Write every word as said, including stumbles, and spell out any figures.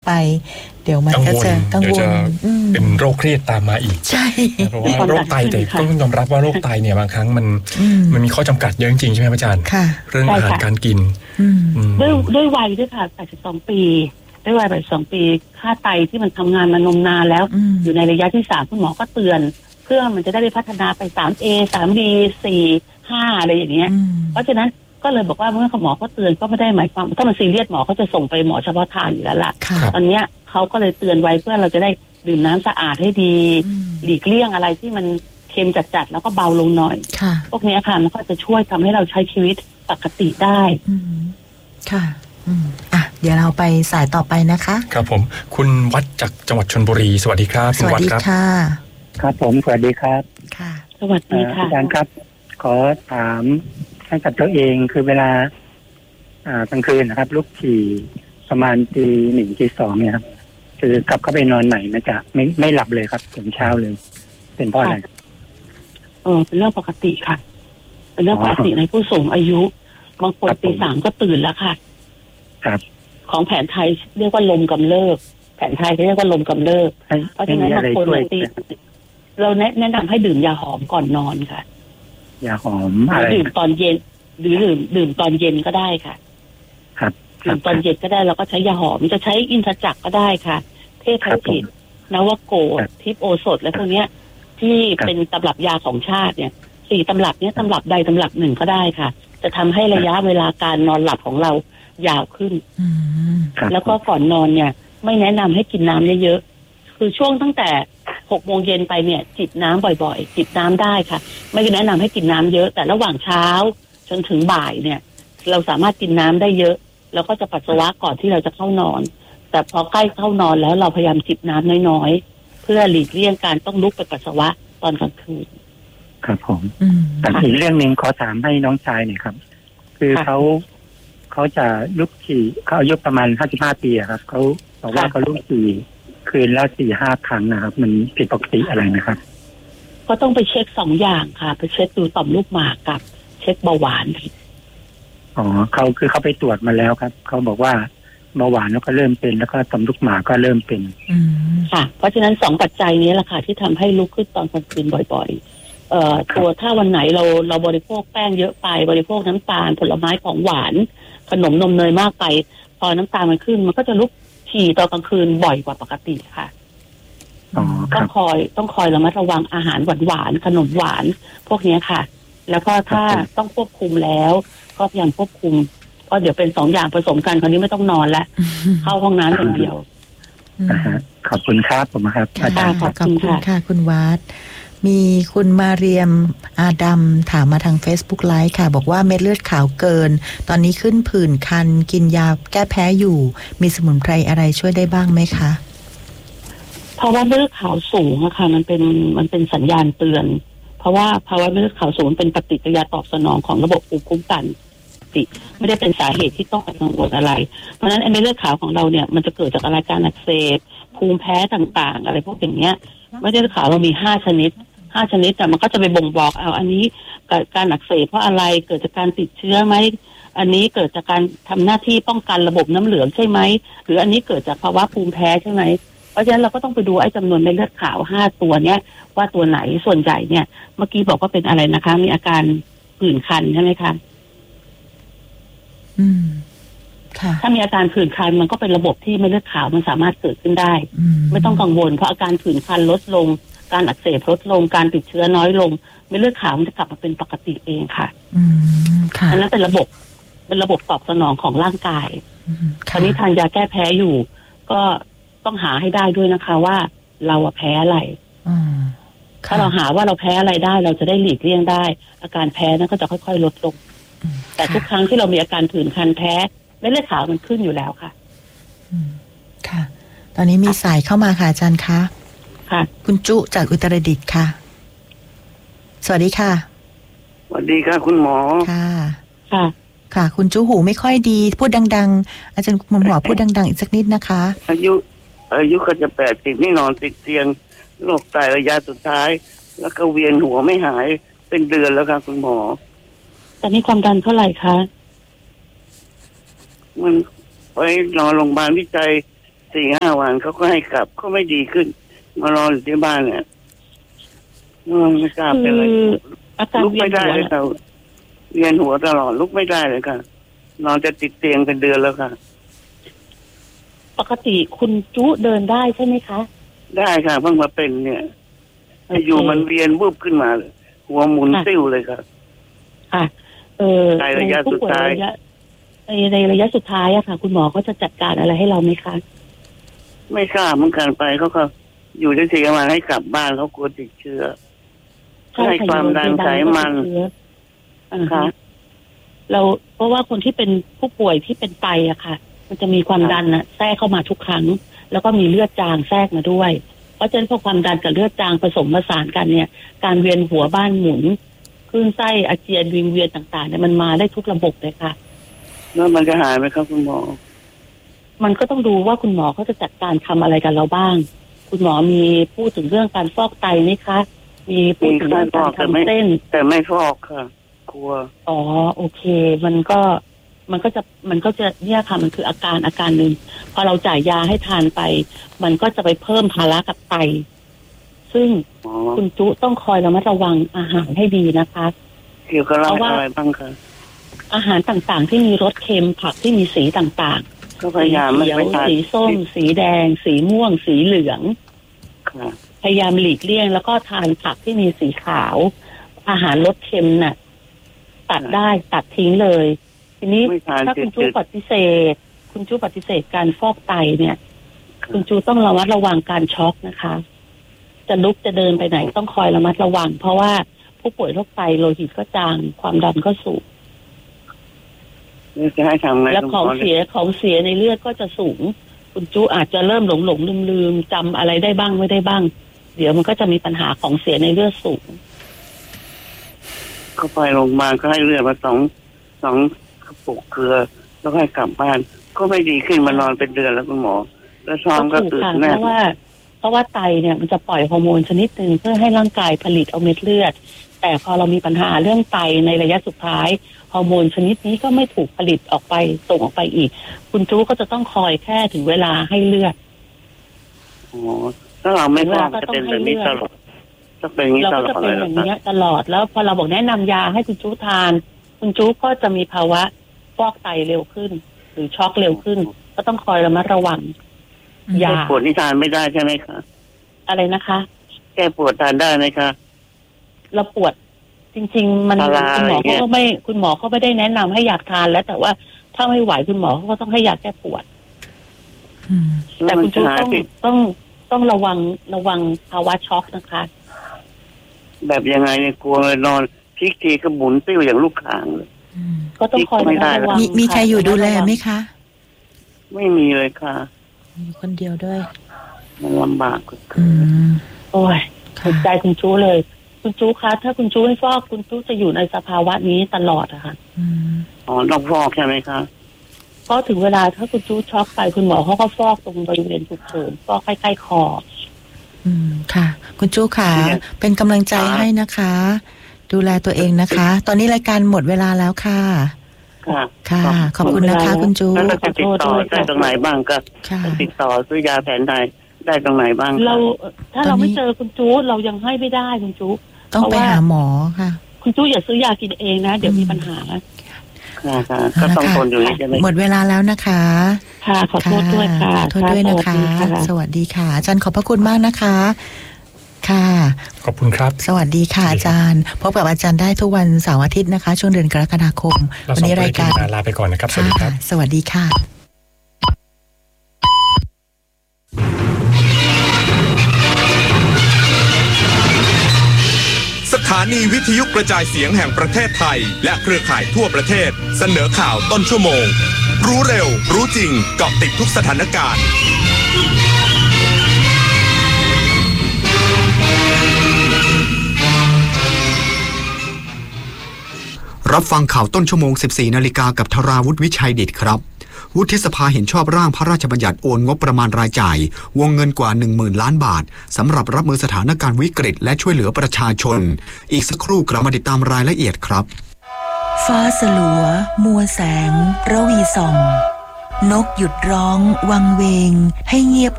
ไปเดี๋ยวมันก็จะกังวลเป็นโรคเครียดตามมาอีกใช่เพราะว่าโรคไตแต่ต้องยอมรับว่าโรคไตเนี่ยบางครั้งมันมันมีข้อจำกัดเยอะจริงๆใช่ไหมอาจารย์เรื่องอาหารการกินด้วยด้วยวัยด้วยค่ะแปดสิบสองปีด้วยวัยแปดสิบสองปีค่าไตที่มันทำงานมานมนานแล้วอยู่ในระยะที่สามคุณหมอก็เตือนเพื่อมันจะได้ไปพัฒนาไป สามเอ สามบี สี่ ห้าอะไรอย่างเงี้ยเพราะฉะนั้นก็เลยบอกว่าเมื่อหมอเขาเตือนก็ไม่ได้หมายความถ้ามันซีเรียสหมอเขาจะส่งไปหมอเฉพาะทางอยู่แล้วล่ะตอนเนี้ยเขาก็เลยเตือนไว้เพื่อเราจะได้ดื่มน้ำสะอาดให้ดีหลีกเลี่ยงอะไรที่มันเค็มจัดๆแล้วก็เบาลงหน่อยพวกนี้ค่ะมันก็จะช่วยทำให้เราใช้ชีวิตปกติได้ค่ะอ่ะเดี๋ยวเราไปสายต่อไปนะคะครับผมคุณวัดจากจังหวัดชลบุรีสวัสดีครับสวัสดีค่ะครับผมสวัสดีครับค่ะสวัสดีค่ะอาจารย์ครับขอถามให้กับตัวเองคือเวลาอ่ากลางคืนนะครับลุกขี่ประมาณตีหนึ่งตีสองเนี่ยครับคือกลับเข้าไปนอนใหม่มันจะไม่ไม่หลับเลยครับถึงเช้าเลยเป็นเพราะอะไรเออเป็นเรื่องปกติค่ะเป็นเรื่องปกติในผู้สูงอายุบางคนตีสามก็ตื่นแล้วค่ะครับของแผนไทยเรียกว่าลมกำเริบแผนไทยเรียกว่าลมกำเริบเพราะฉะนั้นบางคนตีเราแนะนำให้ดื่มยาหอมก่อนนอนค่ะยาหอมอะไรดื่มตอนเย็นหรือดื่มดื่มตอนเย็นก็ได้ค่ะครับดื่มตอนเย็นก็ได้เราก็ใช้ยาหอมจะใช้อินทจักรก็ได้ค่ะเทพจิตนวโกฏทิพโอสถและพวกนี้ที่เป็นตำรับยาของชาติเนี่ยสี่ตำรับเนี้ยตำรับใดตำรับหนึ่งก็ได้ค่ะจะทำให้ระยะเวลาการนอนหลับของเรายาวขึ้นแล้วก็ก่อนนอนเนี่ยไม่แนะนำให้กินน้ำเยอะๆคือช่วงตั้งแต่หกโมงเย็นไปเนี่ยจิบน้ำบ่อยๆจิบน้ำได้ค่ะไม่แนะนำให้กินน้ำเยอะแต่ระหว่างเช้าจนถึงบ่ายเนี่ยเราสามารถกินน้ำได้เยอะแล้วก็จะปัสสาวะก่อนที่เราจะเข้านอนแต่พอใกล้เข้านอนแล้วเราพยายามจิบน้ำน้อยๆเพื่อหลีกเลี่ยงการต้องลุกไปปัสสาวะตอนกลางคืนครับผมแต่อีกเรื่องนึงขอถามให้น้องชายหน่อยครับคือเขาเขาจะลุกขี่เขาอายุประมาณห้าสิบห้าปีครับเขาบอกว่าเขาลุกขี่คืนละสี่ห้าครั้งนะครับมันผิดปกติอะไรนะครับก็ต้องไปเช็คสองอย่างค่ะไปเช็คดูต่อมลูกหมากกับเช็คเบาหวานอ๋อเขาคือเขาไปตรวจมาแล้วครับเขาบอกว่าเบาหวานแล้วก็เริ่มเป็นแล้วก็ต่อมลูกหมากก็เริ่มเป็นค่ะเพราะฉะนั้นสองปัจจัยนี้แหละค่ะที่ทำให้ลุกขึ้นตอนกลางคืนบ่อยๆเอ่อตัวถ้าวันไหนเราเราบริโภคแป้งเยอะไปบริโภคน้ำตาลผลไม้ของหวานขนมนมเนยมากไปพอน้ำตาลมันขึ้นมันก็จะลุกฉี่ตอนกลางคืนบ่อยกว่าปกติค่ะต้องคอยต้องคอยระมัดระวังอาหารหวานหวานขนมหวานพวกนี้ค่ะแล้วก็ถ้าต้องควบคุมแล้วก็พยายามควบคุมก็เดี๋ยวเป็นสองอย่างผสมกันคราวนี้ไม่ต้องนอนแล้วเข้าห้องน้ำอย่างเดียวขอบคุณครับผมครับอาจารย์ขอบคุณค่ะคุณวัดมีคุณมาเรียมอาดัมถามมาทาง Facebook Live ค่ะบอกว่าเม็ดเลือดขาวเกินตอนนี้ขึ้นผื่นคันกินยาแก้แพ้อยู่มีสมุนไพรอะไรช่วยได้บ้างไหมคะภาวะเม็ดเลือดขาวสูงอะค่ะมันเป็นมันเป็นสัญญาณเตือนเพราะว่าภาวะเม็ดเลือดขาวสูงเป็นปฏิกิริยาตอบสนองของระบบภูมิคุ้มกันไม่ได้เป็นสาเหตุที่ต้องกังวลอะไรเพราะฉะนั้นเม็ดเลือดขาวของเราเนี่ยมันจะเกิดจากอะไรการอักเสบภูมิแพ้ต่างๆอะไรพวกอย่างเงี้ยเม็ดเลือดขาวเรามีห้าชนิดห้าชนิดแต่มันก็จะไปบ่งบอกเอาอันนี้การอักเสบเพราะอะไรเกิดจากการติดเชื้อไหมอันนี้เกิดจากการทำหน้าที่ป้องกันระบบน้ำเหลืองใช่ไหมหรืออันนี้เกิดจากภาวะภูมิแพ้ใช่ไหมเพราะฉะนั้นเราก็ต้องไปดูไอ้จำนวนเม็ดเลือดขาวห้าตัวเนี้ยว่าตัวไหนส่วนใหญ่เนี่ยเมื่อกี้บอกว่าเป็นอะไรนะคะมีอาการผื่นคันใช่ไหมคะอืมค่ะถ้ามีอาการผื่นคันมันก็เป็นระบบที่เม็ดเลือดขาวมันสามารถเกิดขึ้นได้ไม่ต้องกังวลเพราะอาการผื่นคันลดลงการอักเสบลดลงการติดเชื้อน้อยลงเม็ดเลือดขาวมันจะกลับมาเป็นปกติเองค่ะอืมค่ะอันนั้นเป็นระบบเป็นระบบตอบสนองของร่างกายคราวนี้ทานยาแก้แพ้อยู่ก็ต้องหาให้ได้ด้วยนะคะว่าเราแพ้อะไรถ้าเราหาว่าเราแพ้อะไรได้เราจะได้หลีกเลี่ยงได้อาการแพ้นั้นก็จะค่อยๆลดลงแต่ทุกครั้งที่เรามีอาการผื่นคันแพ้เม็ดเลือดขาวมันขึ้นอยู่แล้วค่ะค่ะตอนนี้มีสายเข้ามาค่ะอาจารย์คะค่ะคุณจุจากอุตรดิตถ์ค่ะสวัสดีค่ะสวัสดีค่ะคุณหมอค่ะค่ะค่ะคุณจุหูไม่ค่อยดีพูดดังๆอาจารย์คุณหมอพูดดังๆอีกสักนิดนะคะอายุอายุก็จะแปดสิบนี่นอนติดเตียงโรคไตระยะสุดท้ายแล้วก็เวียนหัวไม่หายเป็นเดือนแล้วค่ะคุณหมอตอนนี้ความดันเท่าไหร่คะมันไปนอนโรงพยาบาลวิจัยสี่ห้าวันเขาก็ให้กลับก็ไม่ดีขึ้นมานอนอยู่ที่บ้านเนี่ยไม่ทราบเป็นอะไรลุกไม่ได้เลยค่ะเวียนหัวตลอดลุกไม่ได้เลยค่ะนอนจะติดเตียงเป็นเดือนแล้วค่ะปกติคุณจุเดินได้ใช่ไหมคะได้ค่ะเพิ่งมาเป็นเนี่ยอยู่มันเวียนวุบขึ้นมาเลยหัวหมุนติ้วเลยค่ะค่ะเออในระยะสุดท้ายในในระยะสุดท้ายอะค่ะคุณหมอเขาจะจัดการอะไรให้เราไหมคะไม่ทราบเหมือนกันไปเขาก็อยู่ได้สี่วันให้กลับบ้านเขากลัวติดเชื้อให้ความดันไขมันนะคะเราเพราะว่าคนที่เป็นผู้ป่วยที่เป็นไตอะค่ะมันจะมีความดันอะแทรกเข้ามาทุกครั้งแล้วก็มีเลือดจางแทรกมาด้วยเพราะฉะนั้นพอความดันกับเลือดจางผสมผสานกันเนี่ยการเวียนหัวบ้านหมุนคลื่นไส้อาเจียนวิงเวียนต่างๆเนี่ยมันมาได้ทุกระบบเลยค่ะแล้วมันจะหายไหมครับคุณหมอมันก็ต้องดูว่าคุณหมอเขาจะจัดการทำอะไรกันเราบ้างคุณหมอมีพูดถึงเรื่องการฟอกไตไหมคะมีพูดถึงเรื่องการทำเส้นแต่ไม่ฟอกค่ะกลัวอ๋อโอเคมันก็มันก็จะมันก็จะเนี่ยค่ะมันคืออาการอาการหนึ่งพอเราจ่ายยาให้ทานไปมันก็จะไปเพิ่มภาระกับไตซึ่งคุณจุต้องคอยระมัดระวังอาหารให้ดีนะคะเกี่ยวกับอะไรบ้างคะอาหารต่างๆที่มีรสเค็มผักที่มีสีต่างๆก็พยายามไม่ทานสีส้มสีแดงสีม่วงสีเหลืองพยายามหลีกเลี่ยงแล้วก็ทานผักที่มีสีขาวอาหารรสเค็มน่ะตัดได้ตัดทิ้งเลยทีนี้ถ้าคุณจูปฏิเสธคุณจูปฏิเสธการฟอกไตเนี่ยคุณจูต้องระมัดระวังการช็อกนะคะจะลุกจะเดินไปไหนต้องคอยระมัดระวังเพราะว่าผู้ป่วยโรคไตโลหิตก็จางความดันก็สูงจะให้ทำไงแล้วของเสียของเสียในเลือดก็จะสูงคุณจูอาจจะเริ่มหลงหลงลืมลืมจำอะไรได้บ้างไม่ได้บ้างเดี๋ยวมันก็จะมีปัญหาของเสียในเลือดสูงก็ไปโรงพยาบาลก็ให้เลือดมาสองสองกระปุกเกลือแล้วให้กลับบ้านก็ไม่ดีขึ้นมานอนเป็นเดือนแล้วคุณหมอแล้วท้องก็ตื่นแน่เพราะว่าเพราะว่าไตเนี่ยมันจะปล่อยฮอร์โมนชนิดหนึ่งเพื่อให้ร่างกายผลิตเอาเม็ดเลือดแต่พอเรามีปัญหาเรื่องไตในระยะสุดท้ายฮอร์โมนชนิดนี้ก็ไม่ถูกผลิตออกไปส่งออกไปอีกคุณจูก็จะต้องคอยแค่ถึงเวลาให้เลือดอ๋อถ้าเราไม่ฟอกจะเป็นแบบนี้ตลอดจะเป็นอย่างนี้ตลอดเราก็จะเป็นอย่างนี้ตลอดแล้วพอเราบอกแนะนำยาให้คุณจูทานคุณจูก็จะมีภาวะฟอกไตเร็วขึ้นหรือช็อกเร็วขึ้นก็ต้องคอยระมัดระวังยาปวดนี่ทานไม่ได้ใช่ไหมคะอะไรนะคะแก้ปวดทานได้ไหมคะเราปวดจริงๆมันคุณหมอเขาก็ไม่คุณหมอเขาไม่ได้แนะนำให้อยากทานแล้วแต่ว่าถ้าไม่ไหวคุณหมอเขาก็ต้องให้ยาแก้ปวดแต่คุณจูต้องต้องต้องระวังระวังภาวะช็อกนะคะแบบยังไงเนี่ยกลัวเลยนอนพลิกทีก็หมุนติ้วอย่างลูกข่างเลยก็ต้องคอยระวังมีมีใครอยู่ดูแลไหมคะไม่มีเลยค่ะอยู่คนเดียวด้วยมันลำบากอืมโอ้ยถูกใจคุณจูเลยคุณจูคะถ้าคุณจูไม่ฟอกคุณจูจะอยู่ในสภาวะนี้ตลอดอะค่ะอ๋อต้องฟอกใช่ไหมคะเพราะถึงเวลาถ้าคุณจูช็อกไปคุณหมอเขาก็ฟอกตรงบริเวณฉุกเฉินฟอกใกล้ๆคออืมค่ะคุณจูค่ะเป็นกำลังใจให้นะคะดูแลตัวเองนะคะตอนนี้รายการหมดเวลาแล้วค่ะค่ะค่ะขอบคุณนะคะคุณจูแล้วเราจะติดต่อได้ตรงไหนบ้างก็ติดต่อซื้อยาแผนไทยได้ตรงไหนบ้างเราถ้าเราไม่เจอคุณจูเรายังให้ไม่ได้คุณจูต้องไปหาหมอค่ะคุณจูอย่าซื้อยากินเองนะเดี๋ยวมีปัญหาค่ะก็ต้องทนอยู่นี่ใช่ไหมหมดเวลาแล้วนะคะค่ะขอโทษด้วยค่ะขอโทษด้วยนะคะสวัสดีค่ะอาจารย์ขอบพระคุณมากนะคะค่ะขอบคุณครับสวัสดีค่ะอาจารย์พบกับอาจารย์ได้ทุกวันเสาร์อาทิตย์นะคะช่วงเดือนกรกฎาคมวันนี้รายการลาไปก่อนนะครับสวัสดีครับสวัสดีค่ะสถานีวิทยุกระจายเสียงแห่งประเทศไทยและเครือข่ายทั่วประเทศเสนอข่าวต้นชั่วโมงรู้เร็วรู้จริงเกาะติดทุกสถานการณ์รับฟังข่าวต้นชั่วโมง สิบสี่นาฬิกากับธราวุฒิวิชัยดิษฐ์ครับวุฒิสภาเห็นชอบร่างพระราชบัญญัติโอนงบประมาณรายจ่ายวงเงินกว่า หนึ่งหมื่น ล้านบาทสำหรับรับมือสถานการณ์วิกฤตและช่วยเหลือประชาชนอีกสักครู่กลับมาติดตามรายละเอียดครับฟ้าสลัวมัวแสงระวีส่องนกหยุดร้องวังเวงให้เงียบ